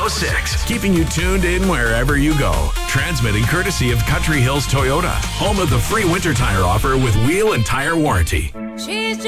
106, keeping you tuned in wherever you go. Transmitting courtesy of Country Hills Toyota, home of the free winter tire offer with wheel and tire warranty. She's